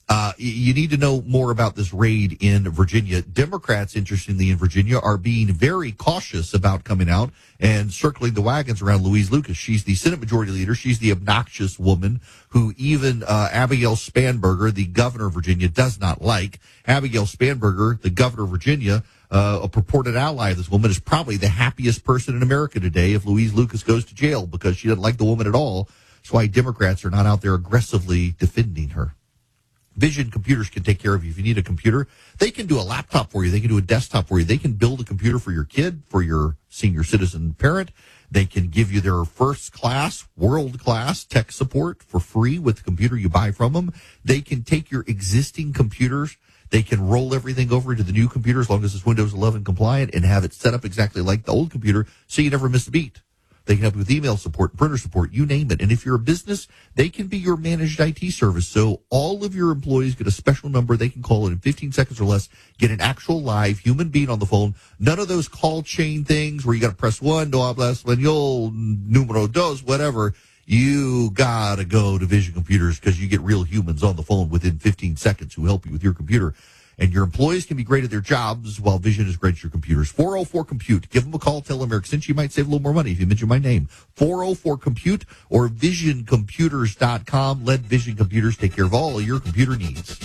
you need to know more about this raid in Virginia. Democrats, interestingly, in Virginia are being very cautious about coming out and circling the wagons around Louise Lucas. She's the Senate Majority Leader. She's the obnoxious woman who even Abigail Spanberger, the governor of Virginia, does not like. Abigail Spanberger, the governor of Virginia, a purported ally of this woman, is probably the happiest person in America today if Louise Lucas goes to jail because she doesn't like the woman at all. That's why Democrats are not out there aggressively defending her. Vision Computers can take care of you. If you need a computer, they can do a laptop for you. They can do a desktop for you. They can build a computer for your kid, for your senior citizen parent. They can give you their first class, world class tech support for free with the computer you buy from them. They can take your existing computers. They can roll everything over into the new computer as long as it's Windows 11 compliant and have it set up exactly like the old computer so you never miss a beat. They can help you with email support, printer support, you name it. And if you're a business, they can be your managed IT service. So all of your employees get a special number they can call it in 15 seconds or less, get an actual live human being on the phone. None of those call chain things where you got to press 1, no habla español, número dos, whatever. You got to go to Vision Computers because you get real humans on the phone within 15 seconds who help you with your computer. And your employees can be great at their jobs while Vision is great at your computers. 404-COMPUTE. Give them a call. Tell them Eric sent you. Might save a little more money if you mention my name. 404-COMPUTE or visioncomputers.com. Let Vision Computers take care of all of your computer needs.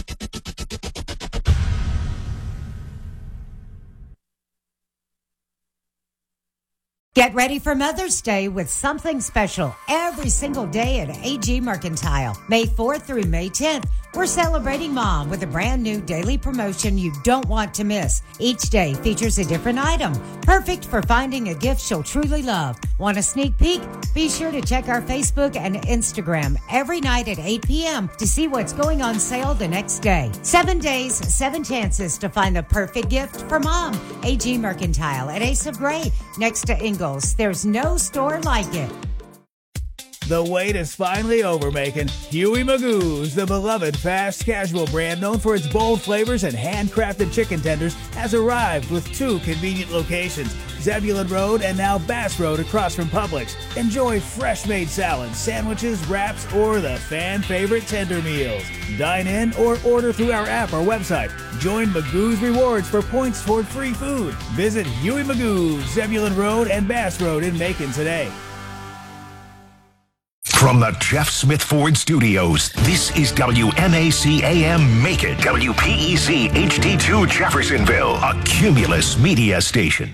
Get ready for Mother's Day with something special every single day at AG Mercantile. May 4th through May 10th, we're celebrating Mom with a brand new daily promotion you don't want to miss. Each day features a different item, perfect for finding a gift she'll truly love. Want a sneak peek? Be sure to check our Facebook and Instagram every night at 8 p.m. to see what's going on sale the next day. 7 days, 7 chances to find the perfect gift for Mom. AG Mercantile at Asa Gray, next to Ingalls. There's no store like it. The wait is finally over, making Huey Magoo's, the beloved fast casual brand known for its bold flavors and handcrafted chicken tenders, has arrived with 2 convenient locations, Zebulon Road and now Bass Road across from Publix. Enjoy fresh-made salads, sandwiches, wraps, or the fan-favorite tender meals. Dine in or order through our app or website. Join Magoo's Rewards for points toward free food. Visit Huey Magoo's, Zebulon Road and Bass Road in Macon today. From the Jeff Smith Ford Studios, this is WMAC AM Macon, WPEC HD2 Jeffersonville, a Cumulus media station.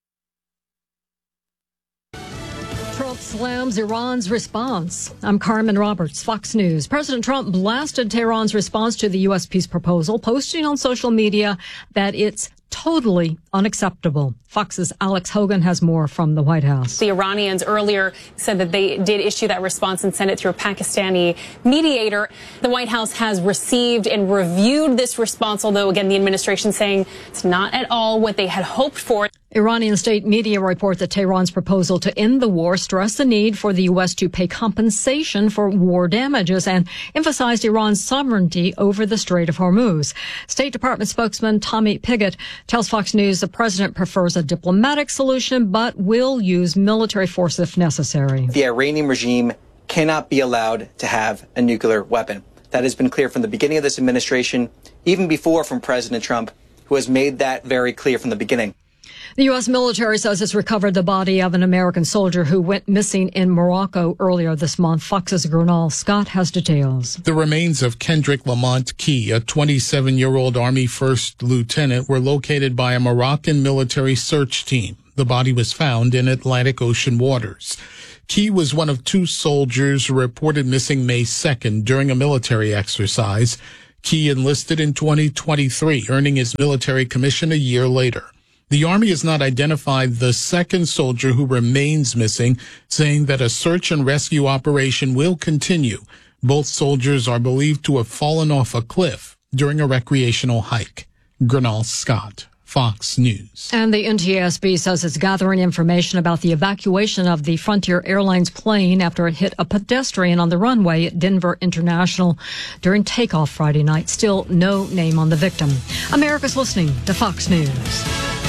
Trump slams Iran's response. I'm Carmen Roberts, Fox News. President Trump blasted Tehran's response to the U.S. peace proposal, posting on social media that it's totally unacceptable. Fox's Alex Hogan has more from the White House. The Iranians earlier said that they did issue that response and send it through a Pakistani mediator. The White House has received and reviewed this response, although, again, the administration saying it's not at all what they had hoped for. Iranian state media report that Tehran's proposal to end the war stressed the need for the U.S. to pay compensation for war damages and emphasized Iran's sovereignty over the Strait of Hormuz. State Department spokesman Tommy Pigott tells Fox News the president prefers a diplomatic solution but will use military force if necessary. The Iranian regime cannot be allowed to have a nuclear weapon. That has been clear from the beginning of this administration, even before from President Trump, who has made that very clear from the beginning. The U.S. military says it's recovered the body of an American soldier who went missing in Morocco earlier this month. Fox's Gernal Scott has details. The remains of Kendrick Lamont Key, a 27-year-old Army first lieutenant, were located by a Moroccan military search team. The body was found in Atlantic Ocean waters. Key was one of two soldiers reported missing May 2nd during a military exercise. Key enlisted in 2023, earning his military commission a year later. The Army has not identified the second soldier who remains missing, saying that a search and rescue operation will continue. Both soldiers are believed to have fallen off a cliff during a recreational hike. Gernal Scott, Fox News. And the NTSB says it's gathering information about the evacuation of the Frontier Airlines plane after it hit a pedestrian on the runway at Denver International during takeoff Friday night. Still no name on the victim. America's listening to Fox News.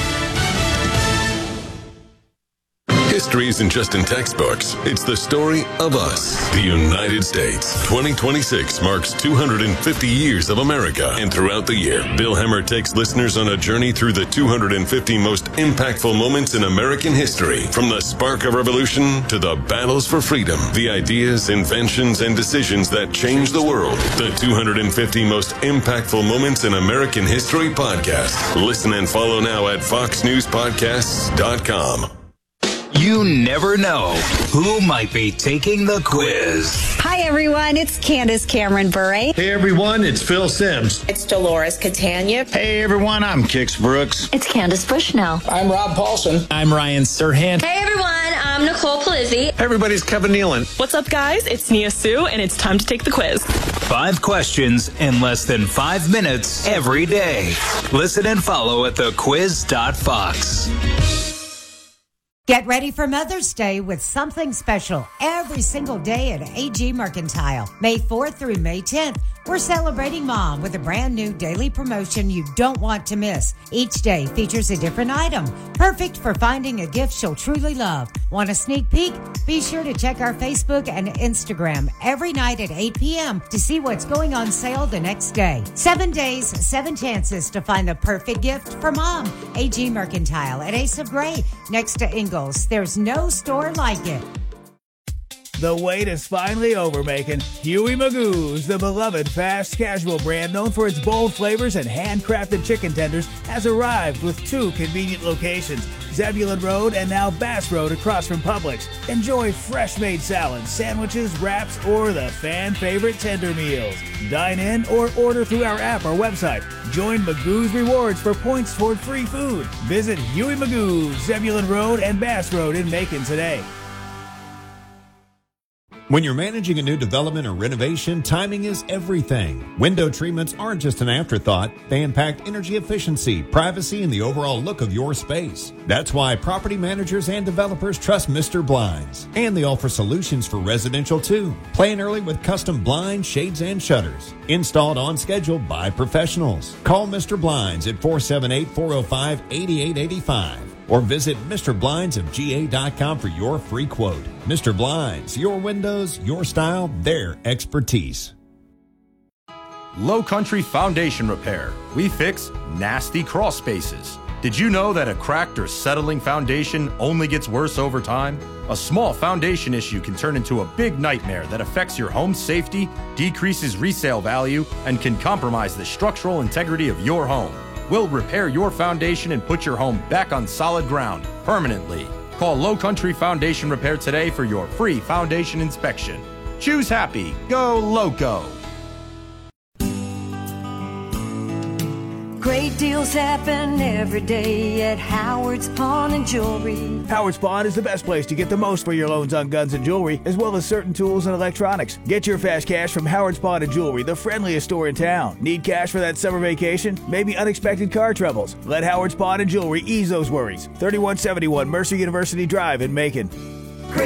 History isn't just in textbooks. It's the story of us, the United States. 2026 marks 250 years of America. And throughout the year, Bill Hemmer takes listeners on a journey through the 250 most impactful moments in American history. From the spark of revolution to the battles for freedom, the ideas, inventions, and decisions that changed the world. The 250 most impactful moments in American history podcast. Listen and follow now at foxnewspodcasts.com. You never know who might be taking the quiz. Hi, everyone. It's Candace Cameron Bure. Hey, everyone. It's Phil Sims. It's Dolores Catania. Hey, everyone. I'm Kix Brooks. It's Candace Bushnell. I'm Rob Paulson. I'm Ryan Serhant. Hey, everyone. I'm Nicole Polizzi. Hey, everybody. It's Kevin Nealon. What's up, guys? It's Nia Sue, and it's time to take the quiz. 5 questions in less than 5 minutes every day. Listen and follow at thequiz.fox. Get ready for Mother's Day with something special every single day at AG Mercantile. May 4th through May 10th, we're celebrating Mom with a brand new daily promotion you don't want to miss. Each day features a different item, perfect for finding a gift she'll truly love. Want a sneak peek? Be sure to check our Facebook and Instagram every night at 8 p.m. to see what's going on sale the next day. 7 days, 7 chances to find the perfect gift for Mom. AG Mercantile at Ace of Gray, next to Ingalls. There's no store like it. The wait is finally over, making Huey Magoo's, the beloved fast casual brand known for its bold flavors and handcrafted chicken tenders, has arrived with 2 convenient locations, Zebulon Road and now Bass Road across from Publix. Enjoy fresh-made salads, sandwiches, wraps, or the fan-favorite tender meals. Dine in or order through our app or website. Join Magoo's Rewards for points toward free food. Visit Huey Magoo's, Zebulon Road and Bass Road in Macon today. When you're managing a new development or renovation, timing is everything. Window treatments aren't just an afterthought. They impact energy efficiency, privacy, and the overall look of your space. That's why property managers and developers trust Mr. Blinds. And they offer solutions for residential too. Plan early with custom blinds, shades, and shutters. Installed on schedule by professionals. Call Mr. Blinds at 478-405-8885. Or visit MrBlindsofGA.com for your free quote. Mr. Blinds, your windows, your style, their expertise. Low Country Foundation Repair. We fix nasty crawl spaces. Did you know that a cracked or settling foundation only gets worse over time? A small foundation issue can turn into a big nightmare that affects your home's safety, decreases resale value, and can compromise the structural integrity of your home. We'll repair your foundation and put your home back on solid ground permanently. Call Low Country Foundation Repair today for your free foundation inspection. Choose happy. Go Loco. Great deals happen every day at Howard's Pawn and Jewelry. Howard's Pawn is the best place to get the most for your loans on guns and jewelry, as well as certain tools and electronics. Get your fast cash from Howard's Pawn and Jewelry, the friendliest store in town. Need cash for that summer vacation? Maybe unexpected car troubles? Let Howard's Pawn and Jewelry ease those worries. 3171 Mercer University Drive in Macon.